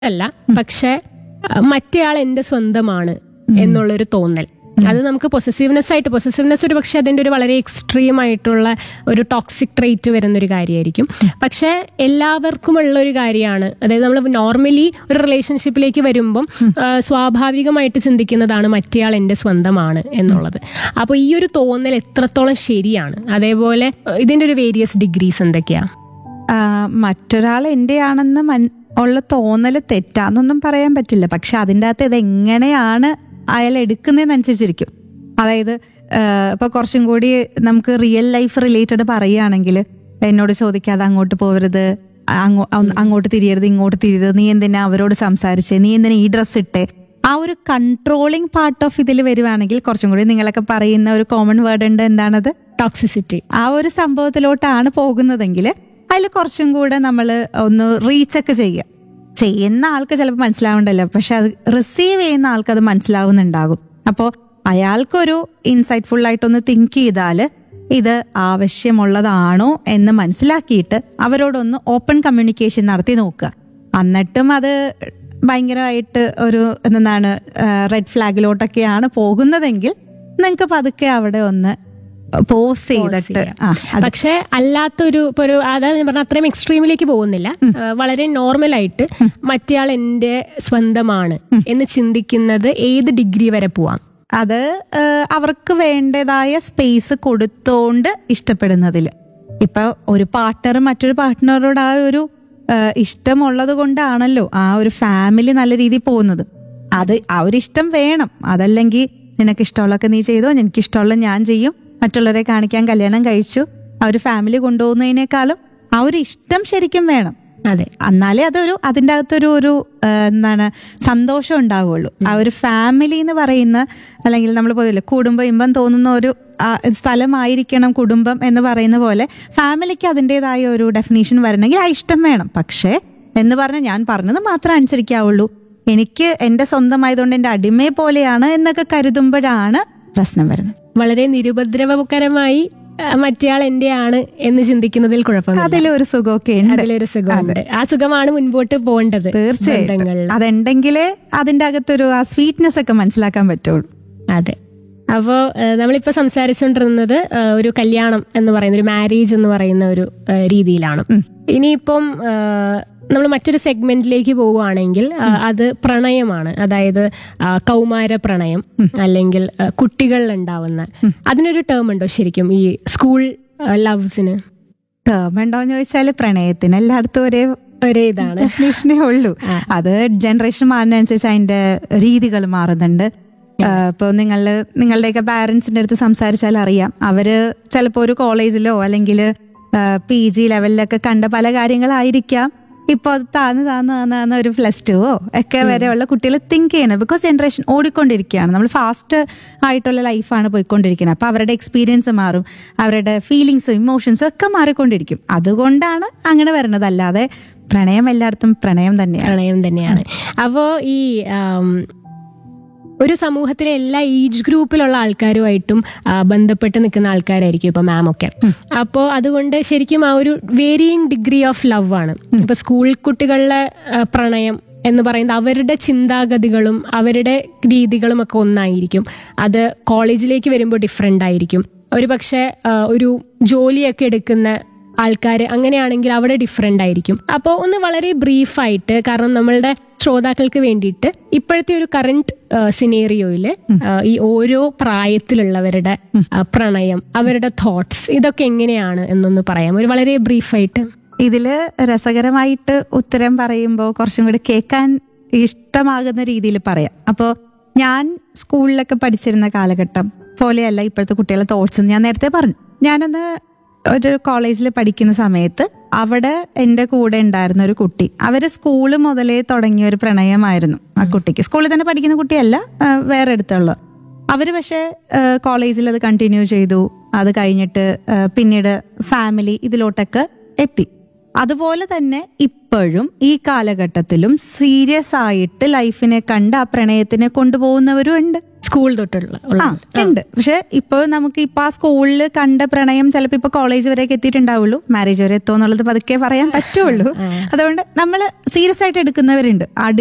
അല്ല, പക്ഷെ മറ്റേയാൾ എന്റെ സ്വന്തമാണ് എന്നുള്ളൊരു തോന്നൽ, അത് നമുക്ക് പൊസസീവ്നെസ് ഒരു പക്ഷെ അതിന്റെ ഒരു വളരെ എക്സ്ട്രീം ആയിട്ടുള്ള ഒരു ടോക്സിക് ട്രേറ്റ് വരുന്നൊരു കാര്യമായിരിക്കും. പക്ഷെ എല്ലാവർക്കും ഉള്ള ഒരു കാര്യമാണ്. അതായത് നമ്മൾ നോർമലി ഒരു റിലേഷൻഷിപ്പിലേക്ക് വരുമ്പം സ്വാഭാവികമായിട്ട് ചിന്തിക്കുന്നതാണ് മറ്റേയാൾ എൻ്റെ സ്വന്തമാണ് എന്നുള്ളത്. അപ്പോൾ ഈ ഒരു തോന്നൽ എത്രത്തോളം ശരിയാണ്? അതേപോലെ ഇതിന്റെ ഒരു വേരിയസ് ഡിഗ്രീസ് എന്തൊക്കെയാ? മറ്റൊരാൾ എൻ്റെയാണെന്ന് ഉള്ള തോന്നൽ തെറ്റാന്നൊന്നും പറയാൻ പറ്റില്ല. പക്ഷെ അതിൻ്റെ അകത്ത് ഇതെങ്ങനെയാണ് അയാൾ എടുക്കുന്നതെന്നനുസരിച്ചിരിക്കും. അതായത് ഇപ്പൊ കുറച്ചും കൂടി നമുക്ക് റിയൽ ലൈഫ് റിലേറ്റഡ് പറയുകയാണെങ്കിൽ, എന്നോട് ചോദിക്കാതെ അങ്ങോട്ട് പോകരുത്, അങ്ങോട്ട് തിരിയരുത്, ഇങ്ങോട്ട് തിരിയരുത്, നീ എന്തിനാ അവരോട് സംസാരിച്ചേ, നീ എന്തിനാ ഈ ഡ്രസ്സ് ഇട്ടേ, ആ ഒരു കൺട്രോളിങ് പാർട്ട് ഓഫ് ഇതിൽ വരുവാണെങ്കിൽ കുറച്ചും കൂടി നിങ്ങളൊക്കെ പറയുന്ന ഒരു കോമൺ വേർഡ് ഉണ്ട്, എന്താണത്? ടോക്സിസിറ്റി. ആ ഒരു സംഭവത്തിലോട്ടാണ് പോകുന്നതെങ്കിൽ അതിൽ കുറച്ചും കൂടെ നമ്മൾ ഒന്ന് റീച്ചൊക്കെ ചെയ്യുന്ന ആൾക്ക് ചിലപ്പോൾ മനസ്സിലാവണ്ടല്ലോ, പക്ഷെ അത് റിസീവ് ചെയ്യുന്ന ആൾക്ക് അത് മനസ്സിലാവുന്നുണ്ടാകും. അപ്പോൾ അയാൾക്കൊരു ഇൻസൈറ്റ്ഫുൾ ആയിട്ടൊന്ന് തിങ്ക് ചെയ്താൽ ഇത് ആവശ്യമുള്ളതാണോ എന്ന് മനസ്സിലാക്കിയിട്ട് അവരോടൊന്ന് ഓപ്പൺ കമ്മ്യൂണിക്കേഷൻ നടത്തി നോക്കുക. എന്നിട്ടും അത് ഭയങ്കരമായിട്ട് ഒരു എന്താണ് റെഡ് ഫ്ലാഗിലോട്ടൊക്കെയാണ് പോകുന്നതെങ്കിൽ നിങ്ങൾക്ക് പതുക്കെ അവിടെ ഒന്ന് പോസ് ചെയ്തിട്ട്. പക്ഷെ അല്ലാത്തൊരു ഇപ്പൊ ഒരു അതായത് ഞാൻ പറഞ്ഞ അത്രയും എക്സ്ട്രീമിലേക്ക് പോകുന്നില്ല, വളരെ നോർമലായിട്ട് മറ്റേയാൾ എൻ്റെ സ്വന്തമാണ് എന്ന് ചിന്തിക്കുന്നത് ഏത് ഡിഗ്രി വരെ പോവാം? അത് അവർക്ക് വേണ്ടതായ സ്പേസ് കൊടുത്തോണ്ട് ഇഷ്ടപ്പെടുന്നതിൽ. ഇപ്പൊ ഒരു പാർട്ട്ണർ മറ്റൊരു പാർട്ട്ണറോട് ആ ഒരു ഇഷ്ടമുള്ളത് കൊണ്ടാണല്ലോ ആ ഒരു ഫാമിലി നല്ല രീതിയിൽ പോകുന്നത്. അത് ആ ഒരു ഇഷ്ടം വേണം. അതല്ലെങ്കിൽ നിനക്ക് ഇഷ്ടമുള്ളതൊക്കെ നീ ചെയ്തോ, എനിക്കിഷ്ടമുള്ള ഞാൻ ചെയ്യും, മറ്റുള്ളവരെ കാണിക്കാൻ കല്യാണം കഴിച്ചു, ആ ഒരു ഫാമിലി കൊണ്ടുപോകുന്നതിനേക്കാളും ആ ഒരു ഇഷ്ടം ശരിക്കും വേണം. അതെ, എന്നാലേ അതൊരു അതിൻ്റെ അകത്തൊരു എന്താണ് സന്തോഷം ഉണ്ടാവുള്ളൂ. ആ ഒരു ഫാമിലി എന്ന് പറയുന്ന, അല്ലെങ്കിൽ നമ്മൾ പൊതുവെ കുടുംബം ഇമ്പം തോന്നുന്ന ഒരു സ്ഥലമായിരിക്കണം കുടുംബം എന്ന് പറയുന്ന പോലെ ഫാമിലിക്ക് അതിൻ്റെതായ ഒരു ഡെഫിനേഷൻ വരണമെങ്കിൽ ആ ഇഷ്ടം വേണം. പക്ഷേ എന്ന് പറഞ്ഞാൽ ഞാൻ പറഞ്ഞത് മാത്രം അനുസരിക്കാവുള്ളൂ, എനിക്ക് എൻ്റെ സ്വന്തമായതുകൊണ്ട് എൻ്റെ അടിമയെ പോലെയാണ് എന്നൊക്കെ കരുതുമ്പോഴാണ് പ്രശ്നം വരുന്നത്. വളരെ നിരുപദ്രവകരമായി മറ്റേയാൾ എന്റെയാണ് എന്ന് ചിന്തിക്കുന്നതിൽ കുഴപ്പമില്ല. അതിലൊരു സുഖമൊക്കെ ഉണ്ട്, അതിലൊരു സുഖമുണ്ട്. ആ സുഖമാണ് മുൻപോട്ട് പോകേണ്ടത്. തീർച്ചയായിട്ടും അതുണ്ടെങ്കിലേ അതിൻ്റെ അകത്തൊരു ആ സ്വീറ്റ്നെസ് ഒക്കെ മനസ്സിലാക്കാൻ പറ്റുള്ളൂ. അതെ. അപ്പോൾ നമ്മളിപ്പോൾ സംസാരിച്ചുകൊണ്ടിരുന്നത് ഒരു കല്യാണം എന്ന് പറയുന്ന ഒരു മാരേജ് എന്ന് പറയുന്ന ഒരു രീതിയിലാണ്. ഇനിയിപ്പം നമ്മൾ മറ്റൊരു സെഗ്മെന്റിലേക്ക് പോവുകയാണെങ്കിൽ അത് പ്രണയമാണ്. അതായത് കൗമാര പ്രണയം അല്ലെങ്കിൽ കുട്ടികളിൽ ഉണ്ടാവുന്ന, അതിനൊരു ടേം ഉണ്ടോ ശരിക്കും ഈ സ്കൂൾ ലവ്സിന്? ടേം ഉണ്ടോന്ന് ചോദിച്ചാല് പ്രണയത്തിന് എല്ലായിടത്തും ഒരേ ഇതാണ്, ഡെഫിനേഷനേ ഉള്ളൂ. അത് ജനറേഷൻ മാറുന്നതനുസരിച്ച് അതിന്റെ രീതികൾ മാറുന്നുണ്ട്. ഇപ്പോൾ നിങ്ങളുടെയൊക്കെ പാരന്റ്സിന്റെ അടുത്ത് സംസാരിച്ചാൽ അറിയാം, അവര് ചിലപ്പോൾ ഒരു കോളേജിലോ അല്ലെങ്കിൽ PG ലെവലിലൊക്കെ കണ്ട പല കാര്യങ്ങളായിരിക്കാം ഇപ്പോൾ അത് താന്ന് ഒരു +2 ഒക്കെ വരെയുള്ള കുട്ടികൾ തിങ്ക് ചെയ്യണം. ബിക്കോസ് ജനറേഷൻ ഓടിക്കൊണ്ടിരിക്കുകയാണ്, നമ്മൾ ഫാസ്റ്റ് ആയിട്ടുള്ള ലൈഫാണ് പോയിക്കൊണ്ടിരിക്കുന്നത്. അപ്പോൾ അവരുടെ എക്സ്പീരിയൻസ് മാറും, അവരുടെ ഫീലിങ്സും ഇമോഷൻസും ഒക്കെ മാറിക്കൊണ്ടിരിക്കും. അതുകൊണ്ടാണ് അങ്ങനെ വരുന്നത്. അല്ലാതെ പ്രണയം എല്ലായിടത്തും പ്രണയം തന്നെയാണ്. അപ്പോൾ ഈ ഒരു സമൂഹത്തിലെ എല്ലാ ഏജ് ഗ്രൂപ്പിലുള്ള ആൾക്കാരുമായിട്ടും ബന്ധപ്പെട്ട് നിൽക്കുന്ന ആൾക്കാരായിരിക്കും ഇപ്പൊ മാം ഒക്കെ. അപ്പോൾ അതുകൊണ്ട് ശരിക്കും ആ ഒരു വേരിയിങ് ഡിഗ്രി ഓഫ് ലവ് ആണ്. ഇപ്പൊ സ്കൂൾ കുട്ടികളിലെ പ്രണയം എന്ന് പറയുന്നത് അവരുടെ ചിന്താഗതികളും അവരുടെ രീതികളും ഒക്കെ ഒന്നായിരിക്കും. അത് കോളേജിലേക്ക് വരുമ്പോൾ ഡിഫറെൻ്റ് ആയിരിക്കും. ഒരു പക്ഷെ ഒരു ജോലിയൊക്കെ എടുക്കുന്ന ആൾക്കാർ അങ്ങനെയാണെങ്കിൽ അവിടെ ഡിഫറെൻ്റ് ആയിരിക്കും. അപ്പോൾ ഒന്ന് വളരെ ബ്രീഫായിട്ട്, കാരണം നമ്മളുടെ ശ്രോതാക്കൾക്ക് വേണ്ടിയിട്ട് ഇപ്പോഴത്തെ ഒരു കറന്റ് സിനേറിയോയിൽ ഈ ഓരോ പ്രായത്തിലുള്ളവരുടെ പ്രണയം, അവരുടെ തോട്ട്സ്, ഇതൊക്കെ എങ്ങനെയാണ് എന്നൊന്ന് പറയാം, ഒരു വളരെ ബ്രീഫായിട്ട്. ഇതില് രസകരമായിട്ട് ഉത്തരം പറയുമ്പോൾ കുറച്ചും കൂടി കേൾക്കാൻ ഇഷ്ടമാകുന്ന രീതിയിൽ പറയാം. അപ്പോൾ ഞാൻ സ്കൂളിലൊക്കെ പഠിച്ചിരുന്ന കാലഘട്ടം പോലെയല്ല ഇപ്പോഴത്തെ കുട്ടികളെ തോട്ട്സ്. ഞാൻ നേരത്തെ പറഞ്ഞു, ഞാനന്ന് ഒരു കോളേജിൽ പഠിക്കുന്ന സമയത്ത് അവിടെ എൻ്റെ കൂടെ ഉണ്ടായിരുന്ന ഒരു കുട്ടി, അവര് സ്കൂള് മുതലേ തുടങ്ങിയ ഒരു പ്രണയമായിരുന്നു ആ കുട്ടിക്ക്. സ്കൂളിൽ തന്നെ പഠിക്കുന്ന കുട്ടിയല്ല, വേറെ അടുത്തുള്ള. അവര് പക്ഷെ കോളേജിൽ അത് കണ്ടിന്യൂ ചെയ്തു. അത് കഴിഞ്ഞിട്ട് പിന്നീട് ഫാമിലി ഇതിലോട്ടൊക്കെ എത്തി. അതുപോലെ തന്നെ ഇപ്പോഴും ഈ കാലഘട്ടത്തിലും സീരിയസ് ആയിട്ട് ലൈഫിനെ കണ്ട് ആ പ്രണയത്തിനെ കൊണ്ടുപോകുന്നവരും ഉണ്ട്. സ്കൂൾ തൊട്ടുള്ള ഉണ്ട്. പക്ഷെ ഇപ്പൊ നമുക്ക് ഇപ്പൊ ആ സ്കൂളിൽ കണ്ട പ്രണയം ചിലപ്പോ ഇപ്പൊ കോളേജ് വരെയൊക്കെ എത്തിയിട്ടുണ്ടാവുള്ളൂ. മാരേജ് വരെ എത്തുമെന്നുള്ളത് പതുക്കെ പറയാൻ പറ്റുള്ളൂ. അതുകൊണ്ട് നമ്മൾ സീരിയസ് ആയിട്ട് എടുക്കുന്നവരുണ്ട്.